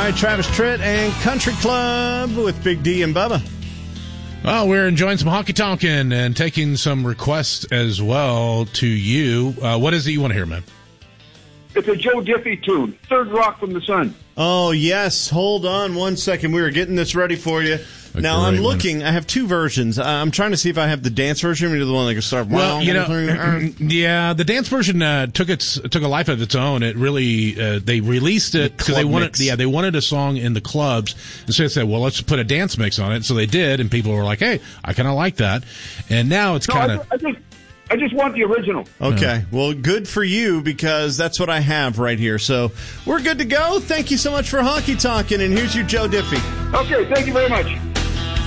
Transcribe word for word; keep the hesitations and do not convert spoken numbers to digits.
right, Travis Tritt and Country Club with Big D and Bubba. Well, we're enjoying some honky tonkin' and taking some requests as well to you. Uh, what is it you want to hear, man? It's a Joe Diffie tune, Third Rock from the Sun. Oh, yes. Hold on one second. We were getting this ready for you. A now, I'm looking. One. I have two versions. I'm trying to see if I have the dance version or the one that can start. Well, you know, yeah, the dance version uh, took its took a life of its own. It really uh, they released it because the they wanted mix. yeah they wanted a song in the clubs, and so they said, well, let's put a dance mix on it. So they did, and people were like, hey, I kind of like that. And now it's no, kind of. I, I think. I just want the original. Okay. Yeah. Well, good for you because that's what I have right here. So we're good to go. Thank you so much for honky talking, and here's your Joe Diffie. Okay. Thank you very much.